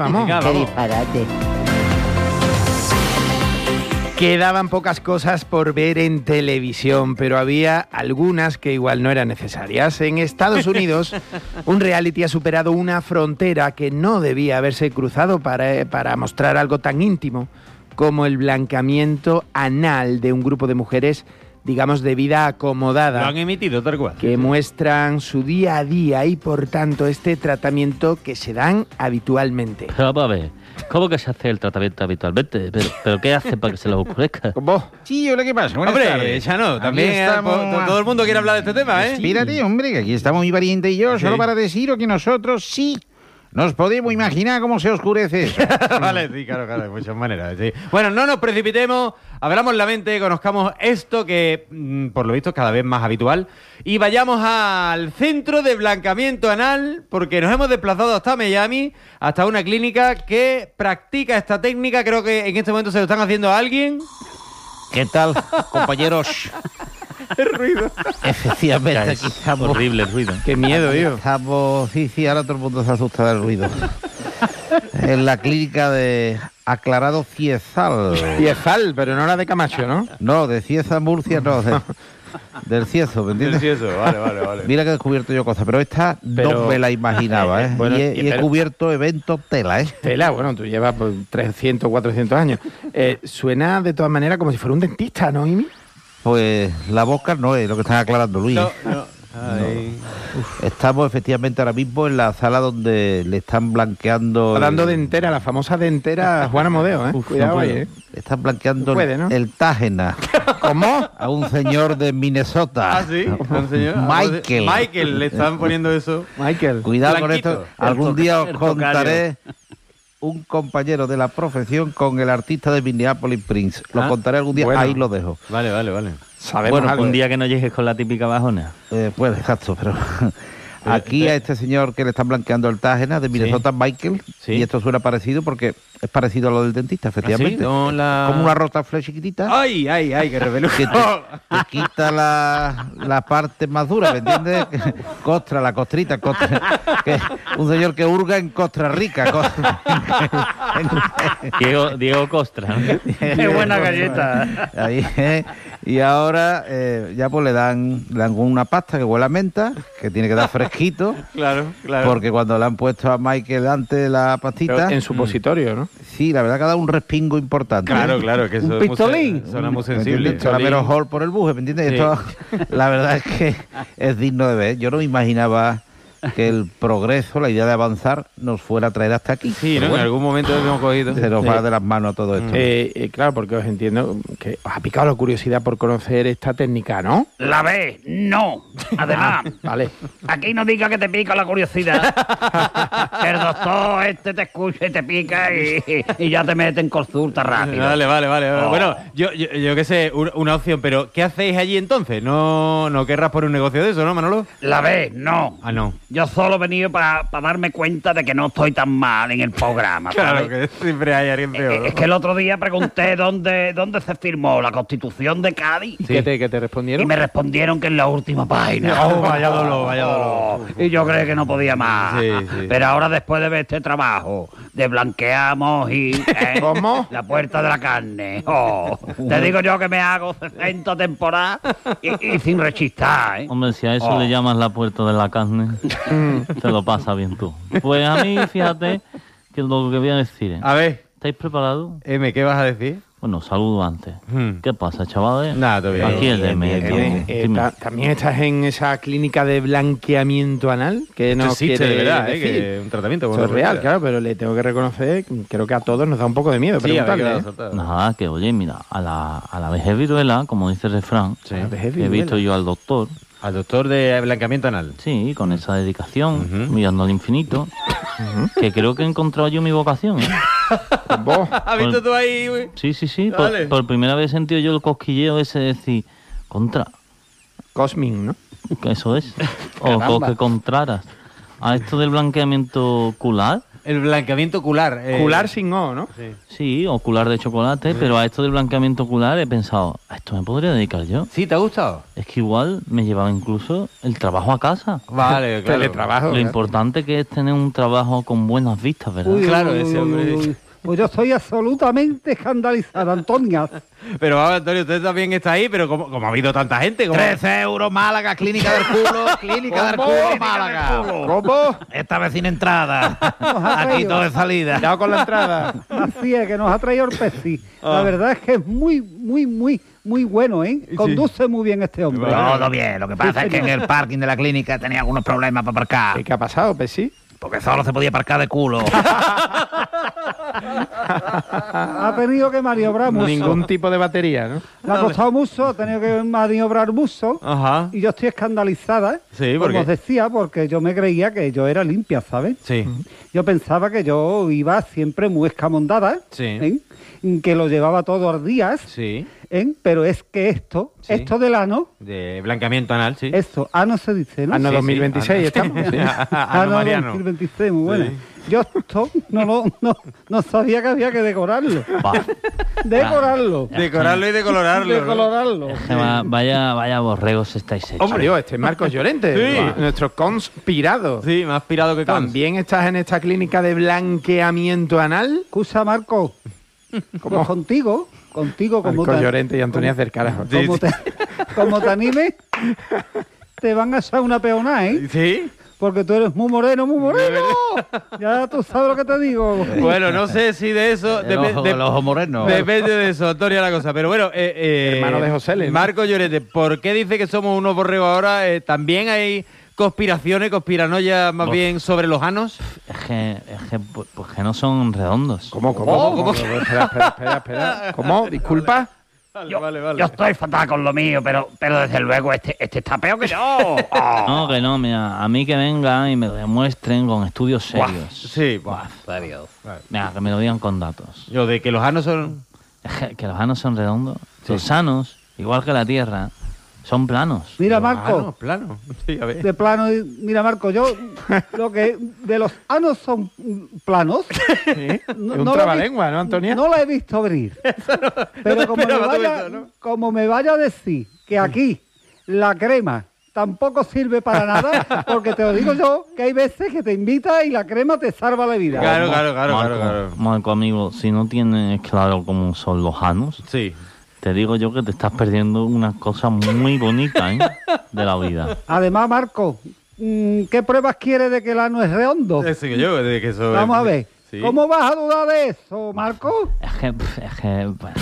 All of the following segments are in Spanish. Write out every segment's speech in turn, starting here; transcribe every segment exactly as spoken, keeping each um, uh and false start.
Vamos. Qué disparate. Quedaban pocas cosas por ver en televisión, pero había algunas que igual no eran necesarias. En Estados Unidos, un reality ha superado una frontera que no debía haberse cruzado para, para mostrar algo tan íntimo como el blanqueamiento anal de un grupo de mujeres, digamos, de vida acomodada. Lo han emitido tal cual. Que muestran su día a día y, por tanto, este tratamiento que se dan habitualmente. Pero vamos a ver, ¿cómo que se hace el tratamiento habitualmente? ¿Pero, pero qué hace para que se les oscurezca? ¿Vos? Sí, hola, ¿qué pasa? Buenas Hombre, tardes. ya no, también Aquí estamos, eh, po- todo el mundo quiere hablar de este tema, ¿eh? Espérate, hombre, que aquí estamos mi pariente y yo, Sí. solo para deciros que nosotros sí nos podemos imaginar cómo se oscurece eso. Vale, sí, claro, claro, de muchas maneras, sí. Bueno, no nos precipitemos, abramos la mente, conozcamos esto que, mm, por lo visto, es cada vez más habitual, y vayamos al centro de blanqueamiento anal, porque nos hemos desplazado hasta Miami, hasta una clínica que practica esta técnica. Creo que en este momento se lo están haciendo a alguien. ¿Qué tal, compañeros? El ruido. Efectivamente, aquí estamos. Horrible el ruido. Qué miedo, tío. Estamos, sí, sí, ahora todo el mundo se asusta del ruido. En la clínica de Aclarado Ciezal. Ciezal, pero no la de Camacho, ¿no? No, de Cieza, Murcia, no, de- del Ciezo, ¿me entiendes? Sí, eso, vale, vale, vale. Mira que he descubierto yo cosas, pero esta Pero- no me la imaginaba, ¿eh? Bueno, y he, y y he pero- cubierto eventos tela, ¿eh? Tela, bueno, tú llevas pues, trescientos, cuatrocientos años. Eh, suena de todas maneras como si fuera un dentista, ¿no, Imi? Pues la boca no es lo que están aclarando, Luis. No, no. Ay. Estamos efectivamente ahora mismo en la sala donde le están blanqueando... Está dando el- dentera, la famosa dentera Juana Modeo, ¿eh? Uf, Cuidado no ahí, puedo. ¿eh? Le están blanqueando No puede, ¿no? el Tágena. ¿Cómo? A un señor de Minnesota. Ah, sí, un señor. Michael. Michael, le están poniendo eso. Michael. Cuidado Blanquito. con esto. Algún día os el tocayo. contaré un compañero de la profesión con el artista de Minneapolis Prince. Lo Ah, contaré algún día. bueno. Ahí lo dejo. Vale, vale, vale. Sabemos Bueno, algo. Un día que no llegues con la típica bajona. Eh, pues exacto, pero aquí a este señor que le están blanqueando el Tágena de Minnesota, Michael, Sí. y esto suena parecido porque es parecido a lo del dentista, efectivamente. ¿Ah, sí? No, la- Como una rotaflex chiquitita Ay, ay, ay, que reveló. que te, te quita la, la parte más dura, ¿me entiendes? Costra, la costrita, costra, que un señor que hurga en Costa Rica. Costra. Diego, Diego Costra. ¿no? Qué buena galleta. Ahí, eh, y ahora eh, ya pues le dan, le dan una pasta que huele a menta, que tiene que dar fresquito, Claro, claro. porque cuando le han puesto a Michael antes la pastita, Pero en supositorio, ¿no? sí, la verdad que ha dado un respingo importante. Claro, claro, que eso Un es muy pistolín. sen- suena muy ¿Me sensible. entiendes? Suena menos hall por el buje, ¿me entiendes? Sí. Esto, la verdad es que es digno de ver. Yo no me imaginaba que el progreso, la idea de avanzar, nos fuera a traer hasta aquí. Sí, Pero ¿no? En bueno, algún momento lo hemos cogido. se nos Sí. va de las manos todo esto. Eh, eh, claro, porque os entiendo que os ha picado la curiosidad por conocer esta técnica, ¿no? La B, no. Además, Vale. aquí no diga que te pica la curiosidad. Que el doctor este te escucha y te pica y, y ya te mete en consulta rápido. Vale, vale, vale. Oh. Bueno, yo, yo, yo qué sé, un- una opción, pero ¿qué hacéis allí entonces? ¿No, no querrás por un negocio de eso, no, Manolo? La B, no. Ah, no. Yo solo he venido para darme cuenta de que no estoy tan mal en el programa. Claro, ¿sabes? que siempre hay alguien peor. Eh, ¿no? Es que el otro día pregunté dónde, dónde se firmó la Constitución de Cádiz ¿Y qué, te, qué te y respondieron? me respondieron que en la última página. Oh, vaya dolor, vaya dolor. Oh, y yo creí que no podía más. Sí, sí. Pero ahora después de ver este trabajo de blanqueamos y ¿eh? ¿Cómo? la puerta de la carne. Oh, te digo yo que me hago sesenta temporadas y, y sin rechistar. ¿eh? Hombre, si a eso Oh. le llamas la puerta de la carne, te lo pasa bien tú. Pues a mí, fíjate, que lo que voy a decir es, A ver, ¿estáis preparados? M, ¿qué vas a decir? Bueno, saludo antes. Hmm. ¿Qué pasa, chavales? Nada, todo bien. Aquí el de Bien, bien, medio. bien. Eh, eh, Dime. ta- ¿También estás en esa clínica de blanqueamiento anal? Que Esto no existe de quiere verdad, ¿eh? decir. Que un tratamiento. Eso bueno, es real, cualquiera. claro, pero le tengo que reconocer, creo que a todos nos da un poco de miedo Sí, a ver qué preguntarle. vas a ¿eh? soltar. Nada, que oye, mira, a la, a la vejez viruela, como dice el refrán, Sí. A la vejez que he visto viruela. yo al doctor, Al doctor de blanqueamiento anal. sí, con esa dedicación, Ujú. mirando al infinito, que creo que he encontrado yo mi vocación, ¿eh? Vos, ¿Has visto tú ahí, güey? Sí, sí, sí, Dale. por, por primera vez he sentido yo el cosquilleo ese de decir, contra, Cosmin, ¿no? que eso es, o co- que contraras a esto del blanqueamiento ocular, El blanqueamiento ocular. eh. Cular sin O, ¿no? Sí. Sí, ocular de chocolate, pero a esto del blanqueamiento ocular he pensado, a esto me podría dedicar yo. ¿Sí? ¿Te ha gustado? Es que igual me llevaba incluso el trabajo a casa. Vale, claro. Teletrabajo. Lo ¿eh? importante que es tener un trabajo con buenas vistas, ¿verdad? Uy, Claro, uy, ese uy, hombre- uy, uy. Pues yo estoy absolutamente escandalizada, Antonia. Pero vamos, Antonio, usted también está ahí, pero como, como ha habido tanta gente, como... trece euros Málaga, clínica del culo, clínica del culo Málaga. ¿Cómo? Esta vez sin entrada. ha Aquí traído. todo de salida. Cuidado con la entrada. Así es, que nos ha traído el Pepsi. Ah. La verdad es que es muy, muy, muy, muy bueno, ¿eh? Conduce muy bien este hombre. Todo bien, lo que pasa es que en el parking de la clínica tenía algunos problemas para aparcar. ¿Qué ha pasado, Pesi? Porque solo se podía aparcar de culo. Ha tenido que maniobrar mucho. Ningún tipo de batería, ¿no? Le ha costado mucho, ha tenido que maniobrar mucho. Ajá. Y yo estoy escandalizada, ¿eh? Sí, ¿por como qué? os decía, porque yo me creía que yo era limpia, ¿sabes? Sí. Yo pensaba que yo iba siempre muy escamondada, Sí. ¿eh? Que lo llevaba todos los días, Sí. ¿eh? Pero es que esto, Sí. esto del ano, De blanqueamiento anal, sí. esto, ano se dice, ¿no? Ano Sí, dos mil veintiséis sí. estamos. sí. Ano Ano Mariano. dos mil veintiséis, muy buena. Sí. Yo esto no, no, no, no sabía que había que decorarlo. Bah, Decorarlo. Decorarlo y decolorarlo. ¿no? Decolorarlo. es que va- vaya, vaya borregos estáis hechos. Hombre, yo, este es Marcos Llorente, Sí. nuestro conspirado. Sí, más pirado que cons. ¿También estás en esta clínica de blanqueamiento anal? Excusa, Marco. Como contigo, contigo, como Marcos te, Llorente y Antonia Cercarajo. Sí, como, sí. te, como te animes, te van a echar una peonada, ¿eh? ¿Sí? Porque tú eres muy moreno, muy moreno. Ya tú sabes lo que te digo. Bueno, no sé si de eso... El depe- ojo, de- el ojo moreno. Depende de eso, Antonia, la cosa. Pero bueno, eh, eh, Hermano de José L, ¿no? Marco Llorente, ¿por qué dice que somos unos borregos ahora? Eh, ¿También hay conspiraciones, conspiranoias más bien sobre los anos? Es que, es que, pues, pues que no son redondos. ¿Cómo, cómo? ¿Cómo? Espera, espera, espera, espera. ¿Cómo? ¿Disculpa? Vale, vale, vale. Yo estoy fatal con lo mío, pero, pero desde luego este, este está peor que yo. Oh. No, que no, mira, a mí que vengan y me lo demuestren con estudios serios. Sí, buah. Mira, que me lo digan con datos. Yo, de que los anos son... Es que, que los anos son redondos. Sí. Los anos, igual que la Tierra, son planos. Mira, Los Marco. anos, plano. Sí, a ver. De plano, mira, Marco, yo lo que de los anos son mm, planos. Sí. Es un lo he vi- trabalengua, ¿no, Antonia? No la he visto venir. Pero te como, me esperaba tú vaya, eso, ¿no? como me vaya a decir que aquí la crema tampoco sirve para nada, porque te lo digo yo, que hay veces que te invita y la crema te salva la vida. Claro, claro, claro, Marco, claro, claro. Marco, amigo, si no tienes claro cómo son los anos, Sí. te digo yo que te estás perdiendo una cosa muy bonita, ¿eh? De la vida. Además, Marco, mm, ¿qué pruebas quieres de que el ano es redondo? Eso que yo, de que eso... Vamos a ver. Sí. ¿Cómo vas a dudar de eso, Marco? Es que, pf, es que, bueno,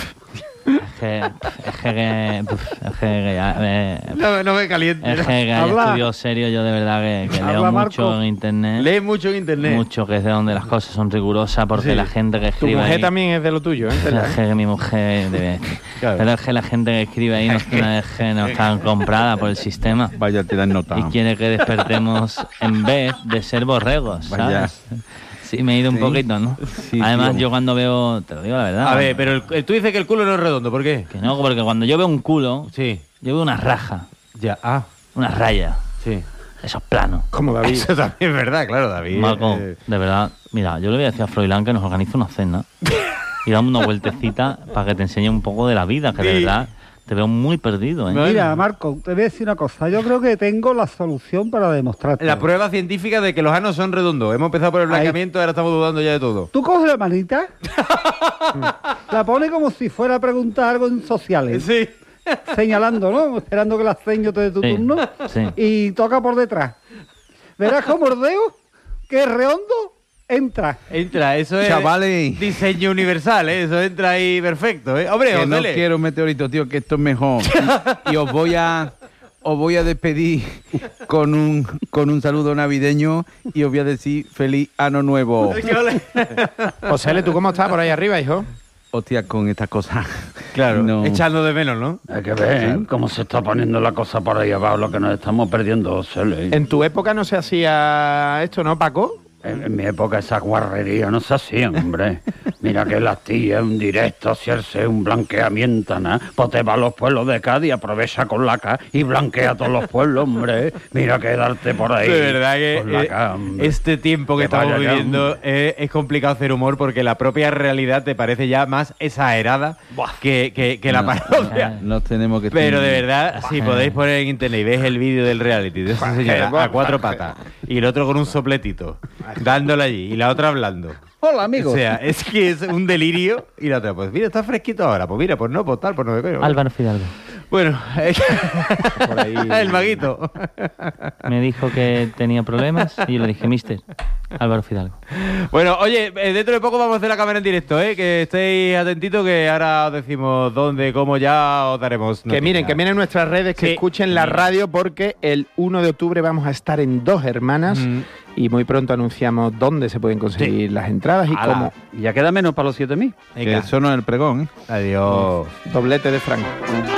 es que, pf, es que, que, pf, es que, que ya, eh, No, no me caliente. es que, que hay Habla. estudios serios, yo de verdad que, que Habla, leo Marco. mucho en internet. Lee mucho en internet. Mucho, que es de donde las cosas son rigurosas, porque Sí. la gente que Tu escribe mujer ahí- también es de lo tuyo, ¿eh? Pero es que mi mujer debe... Claro. Pero es que la gente que escribe ahí no, no es que no está comprada por el sistema Vaya, te dan nota. y quiere que despertemos en vez de ser borregos, Vaya. ¿sabes? Sí, me he ido un Sí. poquito, ¿no? Sí, Además, tío. yo cuando veo... Te lo digo la verdad. A ver, pero el- el- tú dices que el culo no es redondo, ¿por qué? Que no, porque cuando yo veo un culo, Sí. yo veo una raja, Ya, ah, una raya, sí. esos planos. Como David. Eso también es verdad, claro, David. Marco, eh, de verdad, mira, yo le voy a decir a Froilán que nos organice una cena y damos una vueltecita para que te enseñe un poco de la vida, que de Sí. verdad te veo muy perdido, ¿eh? Bueno. Mira, Marco, te voy a decir una cosa. Yo creo que tengo la solución para demostrarte. La prueba científica de que los anos son redondos. Hemos empezado por el Ahí. blanqueamiento, ahora estamos dudando ya de todo. Tú coges la manita, la pones como si fuera a preguntar algo en sociales, Sí. señalando, ¿no? Esperando que la seño te dé tu Sí, turno, sí. y toca por detrás. Verás como el dedo, que es redondo, entra. Entra, eso es Chavales. diseño universal, ¿eh? Eso entra ahí perfecto, ¿eh? Hombre, Que no Josele. quiero meteorito, tío, que esto es mejor. Y, y os voy a os voy a despedir con un con un saludo navideño y os voy a decir feliz año nuevo. Que ole. José L, ¿tú cómo estás por ahí arriba, hijo? Hostia, con estas cosas. Claro, No. echando de menos, ¿no? Hay que ver cómo se está poniendo la cosa por ahí abajo, lo que nos estamos perdiendo, Cele. En tu época no se hacía esto, ¿no, Paco? En, en mi época esa guarrería no se hacía, hombre. Mira que las tías un directo hacerse un blanqueamiento, ¿no? Pues te va a los pueblos de Cádiz, aprovecha con la K y blanquea todos los pueblos, hombre. Mira que darte por ahí. De verdad que con la eh, K, hombre. este tiempo que Que estamos vaya ya, viviendo eh, es complicado hacer humor porque la propia realidad te parece ya más exagerada que, que, que la No, parodia. Nos tenemos que... Pero de verdad, si podéis poner en internet y ves el vídeo del reality de esa señora a cuatro patas y el otro con un sopletito, dándole allí y la otra hablando. Hola, amigos. O sea, es que es un delirio y la otra, pues mira, está fresquito ahora, pues mira, pues no, pues tal, pues no me veo. Álvaro Fidalgo. Bueno, Por ahí. el maguito. Me dijo que tenía problemas y yo le dije, mister, Álvaro Fidalgo. Bueno, oye, eh, dentro de poco vamos a hacer la cámara en directo, ¿eh? Que estéis atentitos que ahora os decimos dónde, cómo, ya os daremos Que noticias. miren, que miren nuestras redes, que Sí. escuchen la radio porque el uno de octubre vamos a estar en Dos Hermanas Mm. y muy pronto anunciamos dónde se pueden conseguir las entradas y Ala. cómo. Y ya queda menos para los siete mil. Que eso no es el pregón, ¿eh? Adiós. Doblete de Franco.